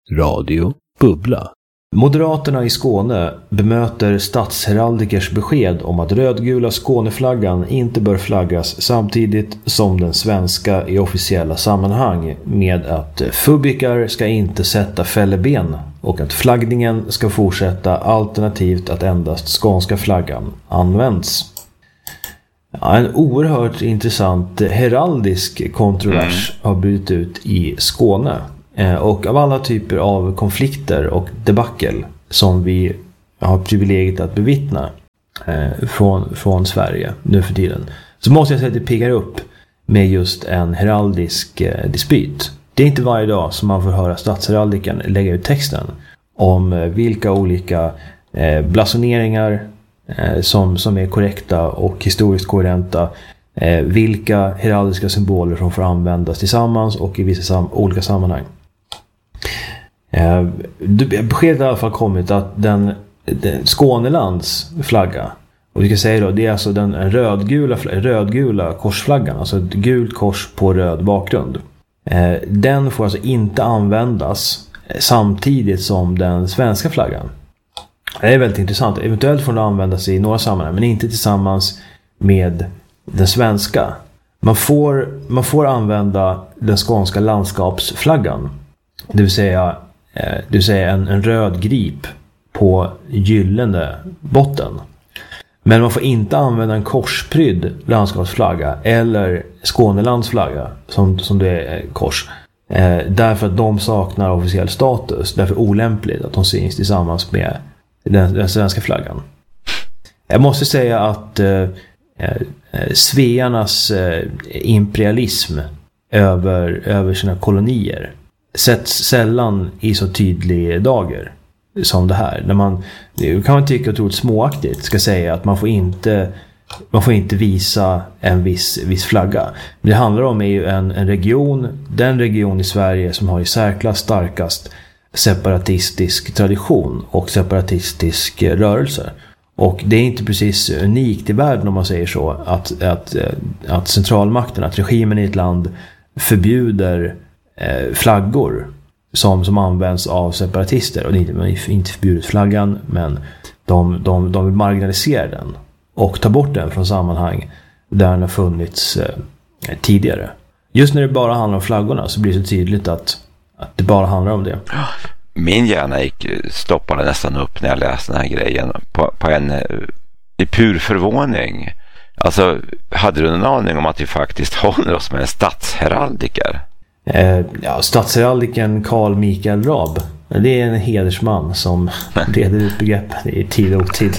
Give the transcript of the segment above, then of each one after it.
Radio Bubbla. Moderaterna i Skåne bemöter stadsheraldikers besked om att rödgula Skåneflaggan inte bör flaggas samtidigt som den svenska i officiella sammanhang, med att fubikar ska inte sätta fälleben och att flaggningen ska fortsätta alternativt att endast skånska flaggan används. Ja, en oerhört intressant heraldisk kontrovers har brutit ut i Skåne. Och av alla typer av konflikter och debacle som vi har privilegiet att bevittna från Sverige nu för tiden, så måste jag säga att det piggar upp med just en heraldisk dispyt. Det är inte varje dag som man får höra stadsheraldiken lägga ut texten om vilka olika blasoneringar som är korrekta och historiskt koherenta, vilka heraldiska symboler som får användas tillsammans och i vissa olika sammanhang. Beskedet har i alla fall kommit att den Skånelands flagga, och vi kan säga då, det är alltså den rödgula korsflaggan, alltså ett gult kors på röd bakgrund. Den får alltså inte användas samtidigt som den svenska flaggan. Det är väldigt intressant. Eventuellt får den användas i några sammanhang, men inte tillsammans med den svenska. Man får använda den skånska landskapsflaggan, det vill säga en röd grip på gyllene botten. Men man får inte använda en korsprydd landskapsflagga eller Skånelands flagga som det är kors. Därför att de saknar officiell status. Därför är det olämpligt att de syns tillsammans med den svenska flaggan. Jag måste säga att svearnas imperialism över sina kolonier sätts sällan i så tydlig dager som det här. Det kan man tycka otroligt småaktigt ska säga att man får inte visa en viss flagga. Men det handlar om är ju den region i Sverige som har i särklass starkast separatistisk tradition och separatistisk rörelse. Och det är inte precis unikt i världen, om man säger så, att centralmakten, att regimen i ett land förbjuder flaggor som används av separatister. Och det är inte förbjudet flaggan, men de vill marginalisera den och ta bort den från sammanhang där den har funnits tidigare. Just när det bara handlar om flaggorna så blir det så tydligt att det bara handlar om det. Min hjärna stoppade nästan upp när jag läste den här grejen på en i pur förvåning. Alltså, hade du en aning om att vi faktiskt håller oss med en stadsheraldiker? Stadsheraldiken Carl Michael Raab. Det är en hedersman som reder ut begreppen i tid och otid.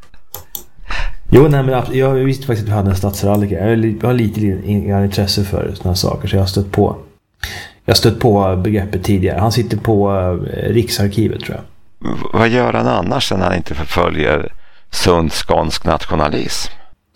Men jag visste faktiskt att vi hade en stadsheraldiker. Jag har lite intresse för sådana saker, så jag har stött på begreppet tidigare. Han sitter på Riksarkivet, tror jag. Vad gör han annars när han inte förföljer sund skånsk nationalism?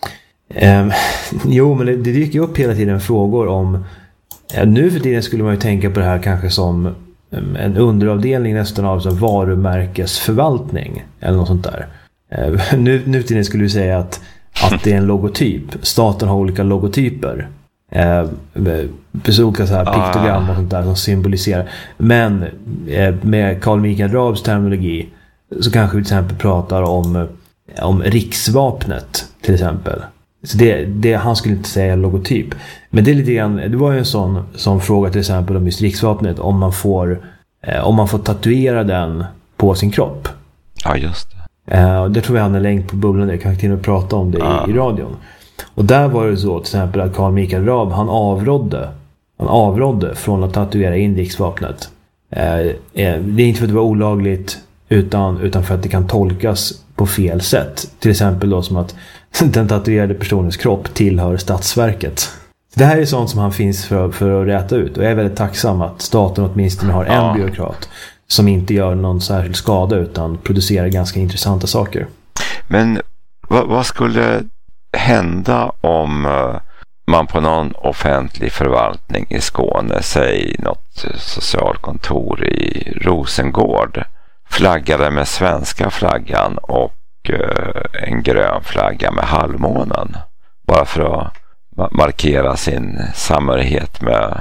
Men det dyker upp hela tiden frågor om... nu för tiden skulle man ju tänka på det här kanske som en underavdelning nästan av varumärkesförvaltning eller något sånt där. Nu för tiden skulle vi säga att det är en logotyp. Staten har olika logotyper. Olika så här piktogram och sånt där som symboliserar. Men med Carl Michael Raabs terminologi så kanske vi till exempel pratar om riksvapnet till exempel. Så det han skulle inte säga logotyp. Men det är lite grann, det var ju en sån fråga till exempel om just riksvapnet, om man får tatuera den på sin kropp. Ja, just det. Det tror jag han är längt på bubblan, jag kan till och med prata om det i radion. Och där var det så till exempel att Carl Michael Raab, han avrådde från att tatuera in riksvapnet. Det är inte för att det var olagligt utan för att det kan tolkas på fel sätt. Till exempel då som att den tatuerade personens kropp tillhör statsverket. Det här är sånt som han finns för att räta ut. Och jag är väldigt tacksam att staten åtminstone har en byråkrat som inte gör någon särskild skada utan producerar ganska intressanta saker. Men vad skulle hända om man på någon offentlig förvaltning i Skåne, säg något socialkontor i Rosengård, flaggade med svenska flaggan och en grön flagga med halvmånen, bara för att markera sin samhörighet med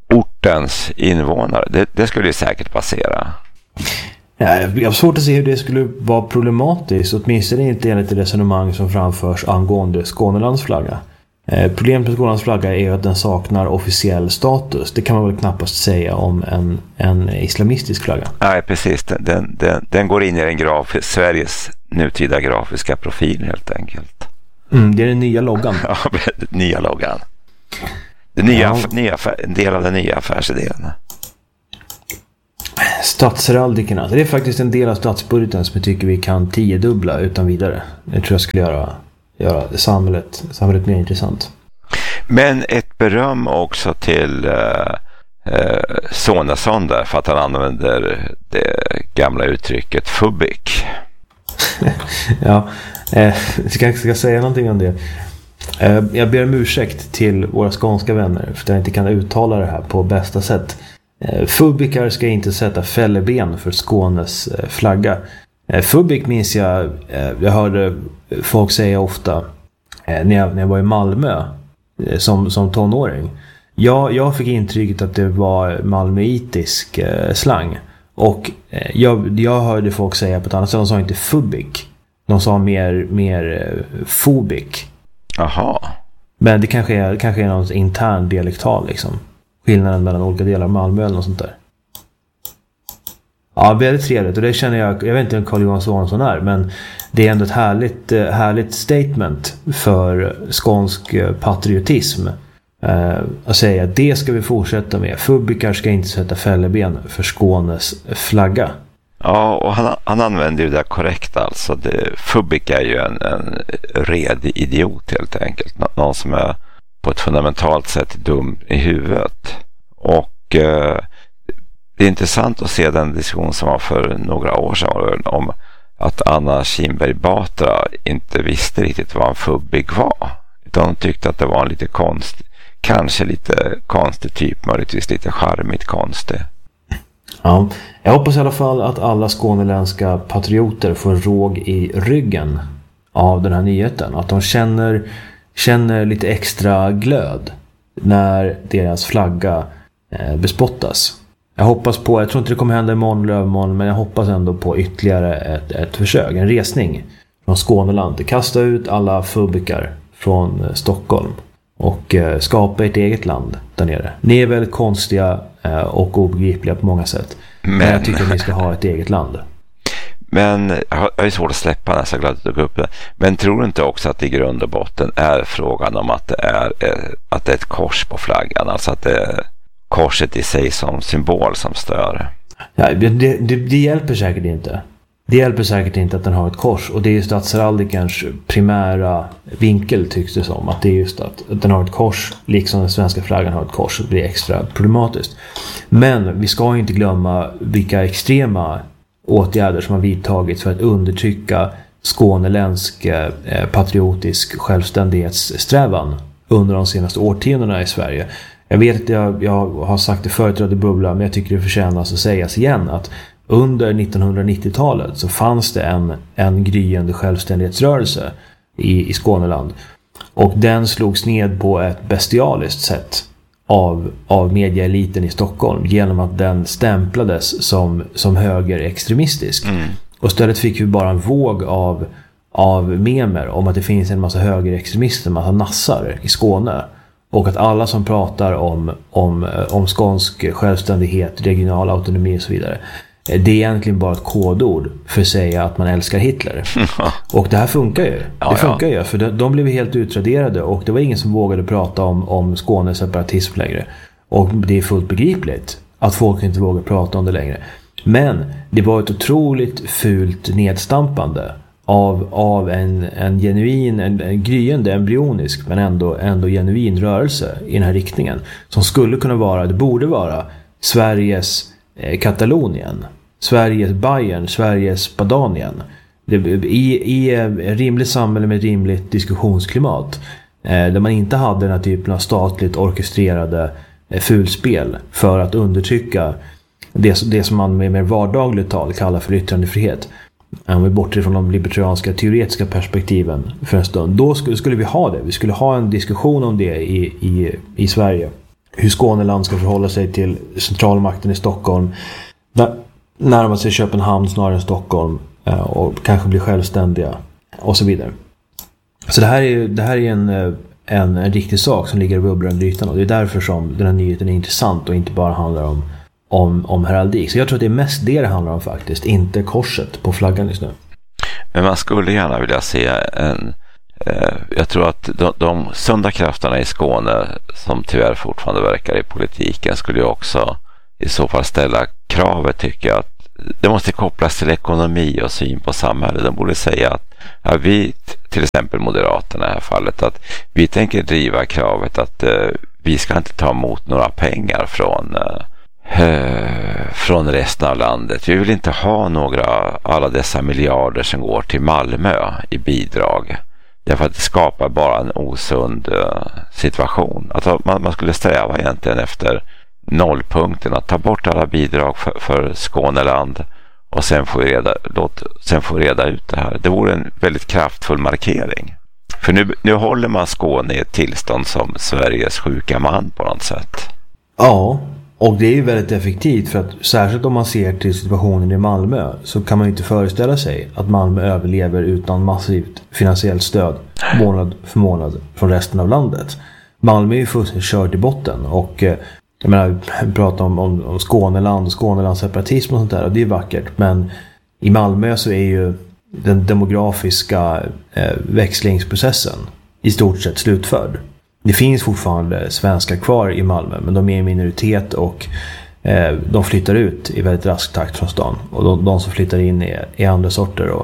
ortens invånare. Det skulle ju säkert passera. Ja, jag har svårt att se hur det skulle vara problematiskt, åtminstone inte enligt det resonemang som framförs angående Skånelands flagga. Problemet med Skånelands flagga är att den saknar officiell status. Det kan man väl knappast säga om en islamistisk flagga. Nej, precis. Den går in i Sveriges nutida grafiska profil helt enkelt. Det är den nya loggan. Ja, nya loggan. En del av den nya affärsidén. Stadsheraldikerna. Det är faktiskt en del av statsbudgeten som jag tycker vi kan 10-dubbla utan vidare. Jag tror jag skulle göra samhället mer intressant. Men ett beröm också till Sonesson där, för att han använder det gamla uttrycket fubbik. Ja, jag ska säga någonting om det. Jag ber om ursäkt till våra skånska vänner för att jag inte kan uttala det här på bästa sätt. Fubbikar ska inte sätta fälleben för Skånes flagga. Fubbik minns jag hörde folk säga ofta när jag var i Malmö som tonåring. Jag fick intrycket att det var malmöitisk slang. Och jag hörde folk säga på ett annat sätt. De sa inte fubbik. De sa mer fobik. Aha. Men det kanske är någon intern dialektal liksom. Skillnaden mellan olika delar av Malmö eller något sånt där. Ja, väldigt trevligt. Och det känner jag vet inte om Carl-Johan Sonesson är, men det är ändå ett härligt statement för skånsk patriotism. Att säga att det ska vi fortsätta med. Fubbikar ska inte sätta fälleben för Skånes flagga. Ja, och han använder ju det korrekt alltså. Fubbik är ju en redig idiot helt enkelt. Någon som är på ett fundamentalt sätt dum i huvudet. Och det är intressant att se den diskussion som var för några år sedan om att Anna Kinberg Batra inte visste riktigt vad en fubbig var. Utan hon tyckte att det var en kanske lite konstig typ, möjligtvis lite charmigt konstig. Ja, jag hoppas i alla fall att alla skåneländska patrioter får råg i ryggen av den här nyheten. Att de känner lite extra glöd när deras flagga bespottas. Jag tror inte det kommer hända imorgon eller övermorgon, men jag hoppas ändå på ytterligare ett försök, en resning från Skåneland. Kasta ut alla fubbikar från Stockholm och skapa ett eget land där nere. Ni är väl konstiga och obegripliga på många sätt. Men jag tycker att ni ska ha ett eget land. Men jag är svårt att släppa när jag glad att gå upp det. Men tror du inte också att i grund och botten är frågan om att det är ett kors på flaggan? Alltså att det är korset i sig som symbol som stör? Ja, det hjälper säkert inte. Det hjälper säkert inte att den har ett kors. Och det är just statsheraldikerns primära vinkel tycks det som. Att det är just att den har ett kors, liksom den svenska flaggan har ett kors. Så blir det extra problematiskt. Men vi ska inte glömma vilka extrema åtgärder som har vidtagits för att undertrycka skåneländsk patriotisk självständighetssträvan under de senaste årtiondena i Sverige. Jag vet att jag har sagt det förut att det bubblar, men jag tycker det förtjänas att sägas igen att under 1990-talet så fanns det en gryende självständighetsrörelse i Skåneland. Och den slogs ned på ett bestialiskt sätt av medieeliten i Stockholm genom att den stämplades som högerextremistisk. Och istället fick vi bara en våg av memer om att det finns en massa högerextremister, en massa nassar i Skåne. Och att alla som pratar om skånsk självständighet, regional autonomi och så vidare, det är egentligen bara ett kodord för att säga att man älskar Hitler. Och det här funkar ju. Det funkar ju, för de blev helt utraderade och det var ingen som vågade prata om Skånes separatism längre. Och det är fullt begripligt att folk inte vågar prata om det längre. Men det var ett otroligt fult nedstampande av en genuin, en gryende embryonisk men ändå genuin rörelse i den här riktningen som skulle kunna vara, det borde vara Sveriges Katalonien, Sveriges Bayern, Sveriges Spanien. I ett rimligt samhälle med ett rimligt diskussionsklimat där man inte hade den här typen av statligt orkestrerade fulspel för att undertrycka det som man med mer vardagligt tal kallar för yttrandefrihet. Om vi bortser från de libertarianska teoretiska perspektiven för en stund, då skulle vi ha det. Vi skulle ha en diskussion om det i Sverige. hur Skåneland ska förhålla sig till centralmakten i Stockholm. Närma sig Köpenhamn snarare än Stockholm och kanske bli självständiga och så vidare. Så det här är en riktig sak som ligger och bubblar under ytan, och det är därför som den här nyheten är intressant och inte bara handlar om heraldik. Så jag tror att det är mest det handlar om faktiskt, inte korset på flaggan just nu. Men man skulle gärna vilja se jag tror att de sunda krafterna i Skåne som tyvärr fortfarande verkar i politiken skulle ju också i så fall ställa kravet, tycker jag, att det måste kopplas till ekonomi och syn på samhället. De borde säga att vi, till exempel Moderaterna i det här fallet, att vi tänker driva kravet att vi ska inte ta emot några pengar från resten av landet. Vi vill inte ha alla dessa miljarder som går till Malmö i bidrag. Därför att det skapar bara en osund situation. Att man skulle sträva egentligen efter nollpunkten, att ta bort alla bidrag för Skåneland och sen få reda ut det här. Det vore en väldigt kraftfull markering. För nu håller man Skåne i ett tillstånd som Sveriges sjuka man på något sätt. Ja, och det är ju väldigt effektivt, för att särskilt om man ser till situationen i Malmö så kan man ju inte föreställa sig att Malmö överlever utan massivt finansiellt stöd månad för månad från resten av landet. Malmö är ju fullständigt kört i botten, och jag menar, prata om Skåneland och Skånelands separatism och sånt där, och det är vackert, men i Malmö så är ju den demografiska växlingsprocessen i stort sett slutförd. Det finns fortfarande svenskar kvar i Malmö, men de är i minoritet och de flyttar ut i väldigt rask takt från stan. Och de som flyttar in är andra sorter. Och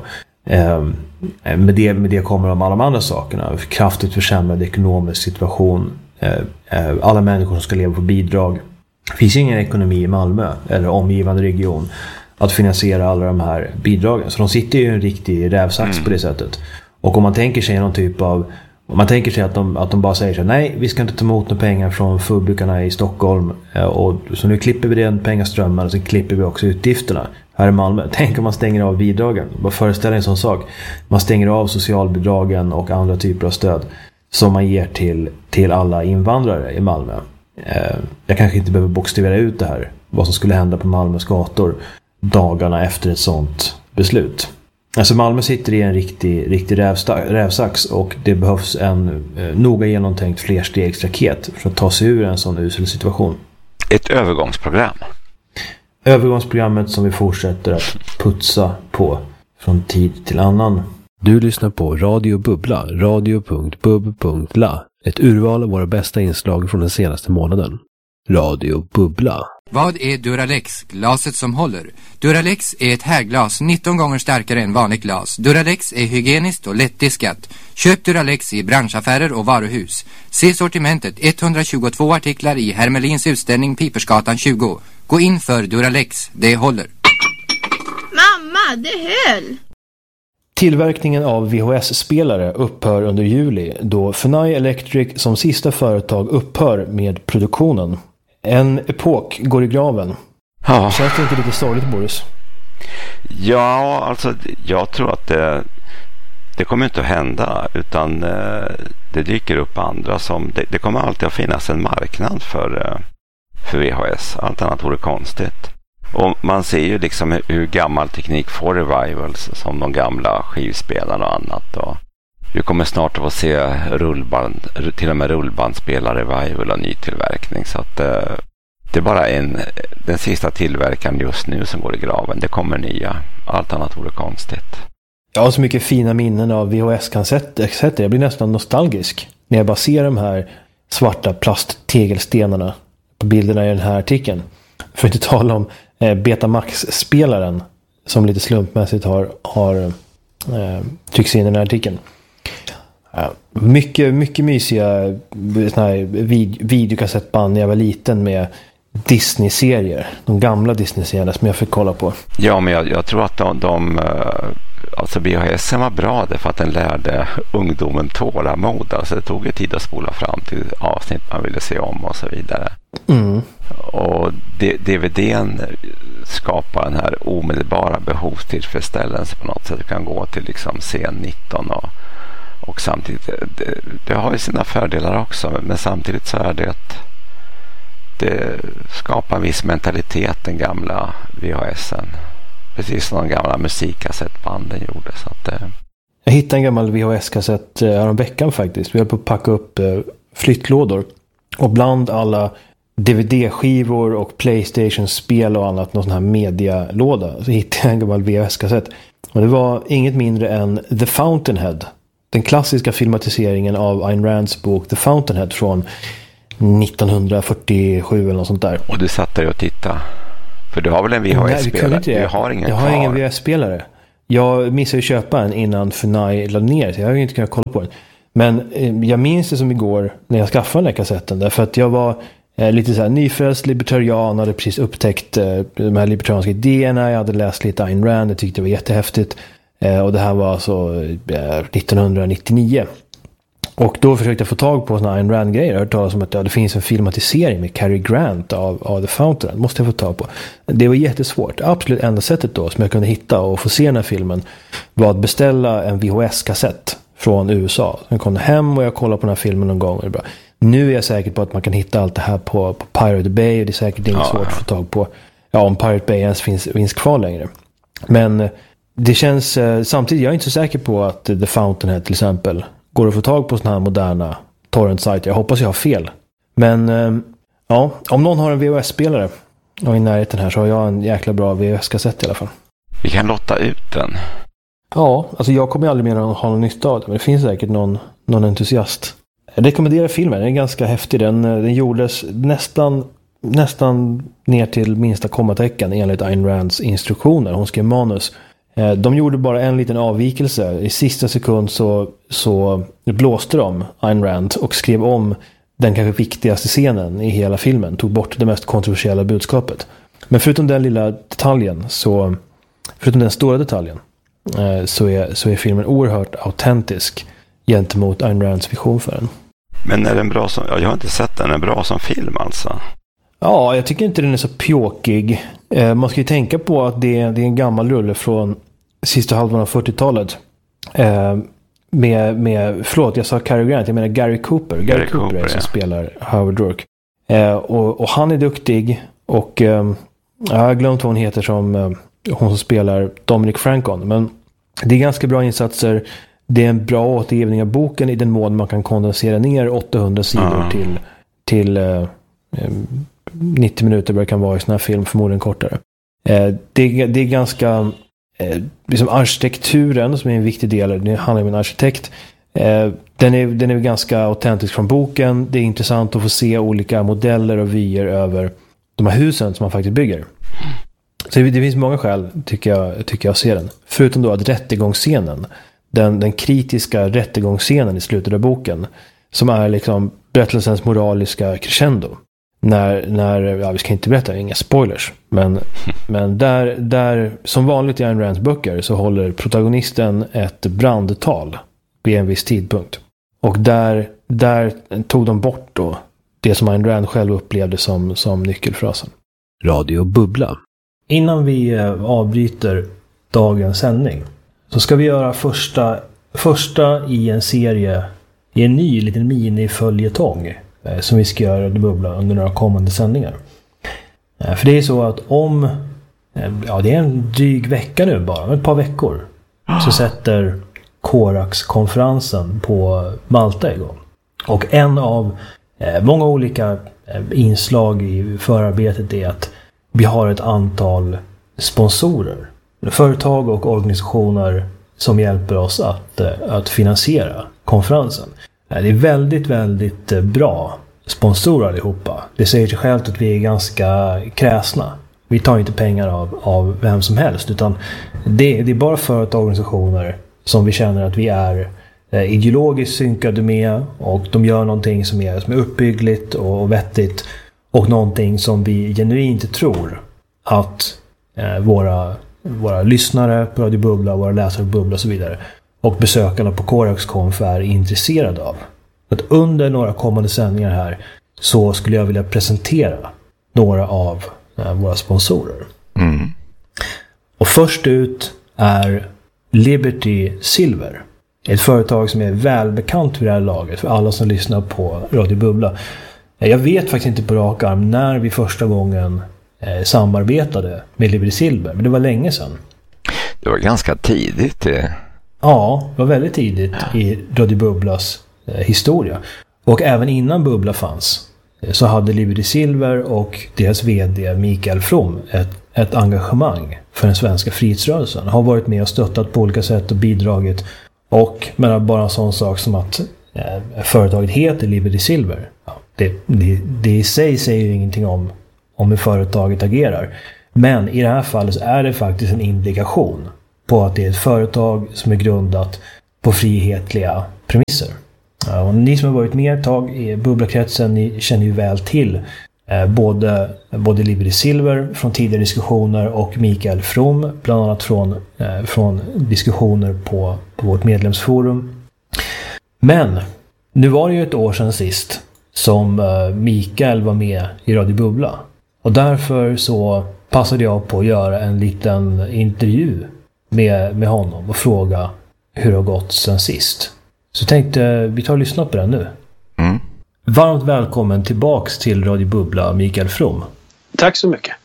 med det kommer alla de andra sakerna. Kraftigt försämrad ekonomisk situation. Alla människor som ska leva på bidrag. Det finns ingen ekonomi i Malmö eller omgivande region att finansiera alla de här bidragen. Så de sitter ju i en riktig rävsax på det sättet. Och om man tänker sig någon typ av... Om man tänker sig att de bara säger så här: nej, vi ska inte ta emot några pengar från förbrukarna i Stockholm, och så nu klipper vi den pengaströmmen och så klipper vi också utgifterna här i Malmö. Tänk om man stänger av bidragen. Bara föreställa en sån sak. Man stänger av socialbidragen och andra typer av stöd som man ger till alla invandrare i Malmö. Jag kanske inte behöver bokstavera ut det här, vad som skulle hända på Malmös gator dagarna efter ett sånt beslut. Alltså Malmö sitter i en riktig rävsax, och det behövs en noga genomtänkt flerstegsraket för att ta sig ur en sån usel situation. Ett övergångsprogram. Övergångsprogrammet som vi fortsätter att putsa på från tid till annan. Du lyssnar på Radio Bubbla, radio.bub.la. Ett urval av våra bästa inslag från den senaste månaden. Radio Bubbla. Vad är Duralex, glaset som håller? Duralex är ett härglas 19 gånger starkare än vanligt glas. Duralex är hygieniskt och lättdiskat. Köp Duralex i branschaffärer och varuhus. Se sortimentet: 122 artiklar i Hermelins utställning Pipersgatan 20. Gå in för Duralex, det håller. Mamma, det höll! Tillverkningen av VHS-spelare upphör under juli, då Funai Electric som sista företag upphör med produktionen. En epok går i graven. Ja. Känns det inte lite sorgligt, Boris? Ja, alltså jag tror att det kommer inte att hända, utan det dyker upp andra som... Det kommer alltid att finnas en marknad för VHS. Allt annat vore konstigt. Och man ser ju liksom hur gammal teknik får revivals, som de gamla skivspelarna och annat. Och vi kommer snart att få se till och med rullbandspelare revival och nytillverkning. Så att det är bara den sista tillverkaren just nu som går i graven. Det kommer nya. Allt annat vore konstigt. Jag har så mycket fina minnen av VHS-kassetter. Jag blir nästan nostalgisk när jag bara ser de här svarta plasttegelstenarna på bilderna i den här artikeln. För att inte tala om Betamax-spelaren som lite slumpmässigt har tryckts in i den här artikeln. Mycket mysiga videokassettband när jag var liten med Disney-serier. De gamla Disney-serierna som jag fick kolla på. Ja, men jag tror att alltså VHS var bra för att den lärde ungdomen tålamod. Alltså det tog ju tid att spola fram till avsnitt man ville se om och så vidare. Mm. Och DVDn skapar den här omedelbara behovstillfredsställelse på något sätt. Du kan gå till liksom scen 19 och samtidigt det har ju sina fördelar också, men samtidigt så är det det skapar en viss mentalitet, den gamla VHSen. Precis som de gamla musikkassettbanden gjorde. Så att, Jag hittade en gammal VHS-kassett häromveckan faktiskt. Vi höll på att packa upp flyttlådor. Och bland alla DVD-skivor och PlayStation-spel och annat, någon sån här medialåda, så hittade jag en gammal VHS-kassett. Och det var inget mindre än The Fountainhead. Den klassiska filmatiseringen av Ayn Rands bok The Fountainhead från 1947 eller något sånt där. Och du satt där och tittade. För du har väl en VHS-spelare? Jag har ingen VHS-spelare. Jag missade att köpa en innan Funai lade ner, så jag har ju inte kunnat kolla på den. Men jag minns det som igår när jag skaffade den här kassetten. Därför att jag var lite så här nyfrälst libertarian, hade precis upptäckt de här libertarianska idéerna. Jag hade läst lite Ayn Rand, jag tyckte det var jättehäftigt. Och det här var alltså 1999. Och då försökte jag få tag på såna Ayn Rand-grejer. Jag har hört talas om att det finns en filmatisering med Cary Grant av The Fountain. Måste jag få tag på. Det var jättesvårt. Absolut enda sättet då som jag kunde hitta och få se den här filmen var att beställa en VHS-kassett från USA. Jag kom hem och jag kollade på den här filmen någon gång. Bra. Nu är jag säker på att man kan hitta allt det här på Pirate Bay. Och det är säkert inte svårt att få tag på. Ja, om Pirate Bay ens finns kvar längre. Men det känns samtidigt, jag är inte så säker på att The Fountainhead till exempel går att få tag på såna här moderna torrent-sajter. Jag hoppas jag har fel. Men ja, om någon har en VHS-spelare och i närheten här så har jag en jäkla bra VHS-kassett i alla fall. Vi kan lotta ut den. Ja, alltså jag kommer aldrig mer ha någon nytta av det. Men det finns säkert någon entusiast. Jag rekommenderar filmen, den är ganska häftig. Den gjordes nästan ner till minsta kommatecken enligt Ayn Rands instruktioner. Hon skrev manus. De gjorde bara en liten avvikelse. I sista sekund så blåste de Ayn Rand och skrev om den kanske viktigaste scenen i hela filmen. Tog bort det mest kontroversiella budskapet. Men förutom den lilla detaljen, förutom den stora detaljen, så är filmen oerhört autentisk gentemot Ayn Rands vision för den. Men är den bra som... Jag har inte sett den. Är bra som film alltså? Ja, jag tycker inte den är så pjåkig. Man ska ju tänka på att det är en gammal rulle från sista halvan av 40-talet. Förlåt, jag sa Cary Grant. Jag menar Gary Cooper. Gary Cooper är som spelar Howard Rourke. Och han är duktig. Och jag har glömt vad hon heter som hon som spelar Dominic Francon. Men det är ganska bra insatser. Det är en bra återgivning av boken i den mån man kan kondensera ner 800 sidor till 90 minuter vad det kan vara i sån här film, förmodligen kortare. Det är ganska liksom arkitekturen som är en viktig del, det handlar om en arkitekt. Den är ganska autentisk från boken. Det är intressant att få se olika modeller och vyer över de här husen som man faktiskt bygger. Så det finns många skäl tycker jag att se den. Förutom då att rättegångsscenen, den kritiska rättegångsscenen i slutet av boken, som är liksom berättelsens moraliska crescendo. När vi ska inte berätta, inga spoilers, men där som vanligt i Ayn Rands böcker så håller protagonisten ett brandtal vid en viss tidpunkt. Och där tog de bort då det som Ayn Rand själv upplevde som nyckelfrasen. Radio Bubbla. Innan vi avbryter dagens sändning så ska vi göra första i en serie, i en ny liten miniföljetong som vi ska göra Radio Bubbla under några kommande sändningar. För det är så att det är en dryg vecka nu bara, ett par veckor, så sätter Corax-konferensen på Malta igång. Och en av många olika inslag i förarbetet är att vi har ett antal sponsorer, företag och organisationer som hjälper oss att finansiera konferensen. Det är väldigt, väldigt bra sponsorer allihopa. Det säger sig självt att vi är ganska kräsna. Vi tar inte pengar av vem som helst, utan det är bara företag och organisationer som vi känner att vi är ideologiskt synkade med, och de gör någonting som är uppbyggligt och vettigt, och någonting som vi genuint tror att våra lyssnare på Radio Bubbla, våra läsare på Bubbla och så vidare, och besökarna på Corax-konf är intresserade av. Att under några kommande sändningar här så skulle jag vilja presentera några av våra sponsorer. Mm. Och först ut är Liberty Silver. Ett företag som är välbekant vid det här laget för alla som lyssnar på Radio Bubbla. Jag vet faktiskt inte på rak arm när vi första gången samarbetade med Liberty Silver, men det var länge sedan. Det var ganska tidigt. Ja, det var väldigt tidigt i Radio Bubblas historia. Och även innan Bubbla fanns så hade Liberty Silver och deras vd Mikael From ett engagemang för den svenska frihetsrörelsen. Har varit med och stöttat på olika sätt och bidragit. Och men bara en sån sak som att företaget heter Liberty Silver. Ja, det i sig säger ju ingenting om hur företaget agerar. Men i det här fallet så är det faktiskt en indikation på att det är ett företag som är grundat på frihetliga premisser. Och ni som har varit med ett tag i Bubblakretsen, ni känner ju väl till både Liberty Silver från tidigare diskussioner och Mikael From, bland annat från diskussioner på vårt medlemsforum. Men nu var det ju ett år sedan sist som Mikael var med i Radio Bubbla. Och därför så passade jag på att göra en liten intervju med honom och fråga hur det har gått sen sist. Så tänkte vi tar och lyssna på den nu. Mm. Varmt välkommen tillbaks till Radio Bubbla, Mikael From. Tack så mycket.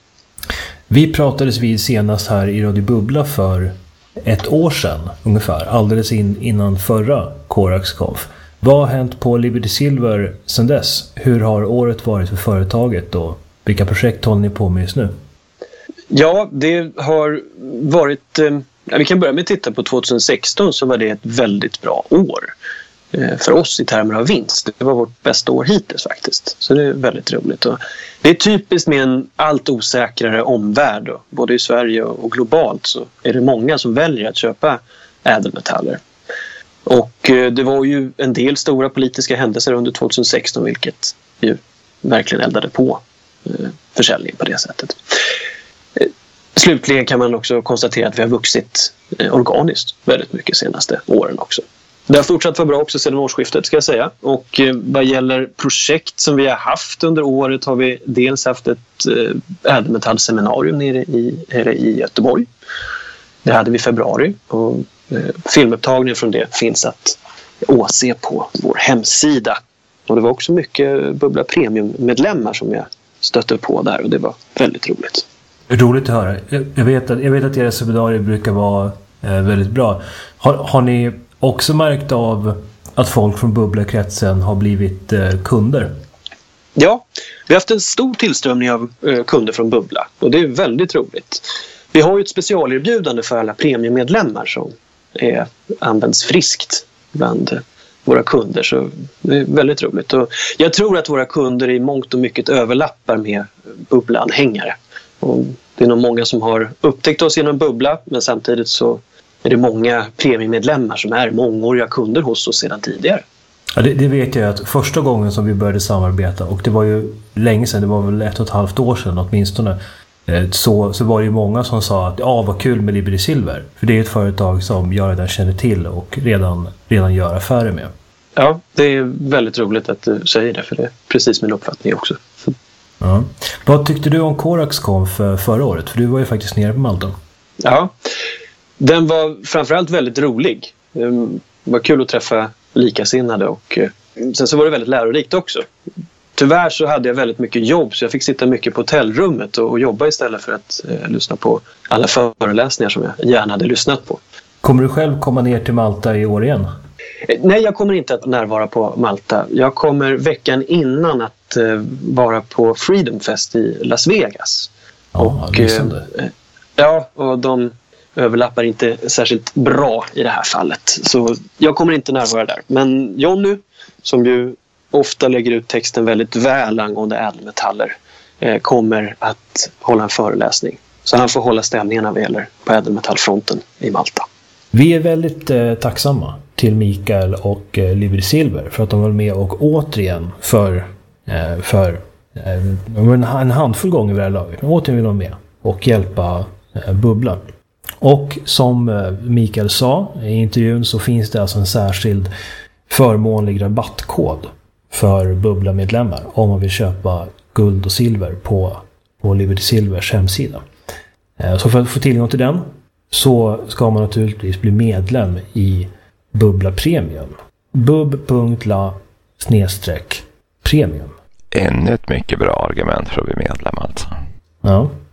Vi pratades vid senast här i Radio Bubbla för ett år sedan ungefär, alldeles innan förra Corax-konf. Vad har hänt på Liberty Silver sedan dess? Hur har året varit för företaget och vilka projekt håller ni på med just nu? Ja, det har varit... vi kan börja med att titta på 2016, så var det ett väldigt bra år för oss i termer av vinst. Det var vårt bästa år hittills faktiskt. Så det är väldigt roligt. Och det är typiskt med en allt osäkrare omvärld. Och både i Sverige och globalt så är det många som väljer att köpa ädelmetaller. Och det var ju en del stora politiska händelser under 2016, vilket ju verkligen eldade på försäljningen på det sättet. Slutligen kan man också konstatera att vi har vuxit organiskt väldigt mycket de senaste åren också. Det har fortsatt vara bra också sedan årsskiftet, ska jag säga. Och vad gäller projekt som vi har haft under året har vi dels haft ett ädelmetallseminarium nere i Göteborg. Det hade vi i februari och filmupptagningen från det finns att åse på vår hemsida. Och det var också mycket Bubbla Premium-medlemmar som jag stötte på där och det var väldigt roligt. Roligt att höra. Jag vet att era seminarier brukar vara väldigt bra. Har ni också märkt av att folk från Bubblakretsen har blivit kunder? Ja, vi har haft en stor tillströmning av kunder från Bubbla och det är väldigt roligt. Vi har ju ett specialerbjudande för alla premiummedlemmar som används friskt bland våra kunder, så det är väldigt roligt. Och jag tror att våra kunder i mångt och mycket överlappar med Bubbla-anhängare. Och det är nog många som har upptäckt oss genom Bubbla, men samtidigt så är det många premiummedlemmar som är mångåriga kunder hos oss sedan tidigare. Ja, det vet jag att första gången som vi började samarbeta, och det var ju länge sedan, det var väl 1,5 år sedan åtminstone, så var det ju många som sa att vad kul med Liberty Silver. För det är ett företag som jag redan känner till och redan gör affärer med. Ja, det är väldigt roligt att du säger det, för det är precis min uppfattning också. Ja. Vad tyckte du om Corax-konf förra året? För du var ju faktiskt nere på Malta. Ja, den var framförallt väldigt rolig. Det var kul att träffa likasinnade och sen så var det väldigt lärorikt också. Tyvärr så hade jag väldigt mycket jobb så jag fick sitta mycket på hotellrummet och jobba istället för att lyssna på alla föreläsningar som jag gärna hade lyssnat på. Kommer du själv komma ner till Malta i år igen? Nej, jag kommer inte att närvara på Malta. Jag kommer veckan innan att vara på Freedom Fest i Las Vegas. Och de överlappar inte särskilt bra i det här fallet. Så jag kommer inte närvara där. Men Jonny, som ju ofta lägger ut texten väldigt väl angående ädelmetaller, kommer att hålla en föreläsning. Så han får hålla stämningen när vi gäller på ädelmetallfronten i Malta. Vi är väldigt tacksamma till Mikael och Liberty Silver för att de var med och återigen för en handfull gånger vid det här laget. Återigen vill de med och hjälpa Bubbla. Och som Mikael sa i intervjun så finns det alltså en särskild förmånlig rabattkod för Bubbla-medlemmar om man vill köpa guld och silver på Liberty Silvers hemsida. Så för att få tillgång till den så ska man naturligtvis bli medlem i Bubbla Premium. bub.la/premium. ännu ett mycket bra argument för att bli medlem alltså. Ja.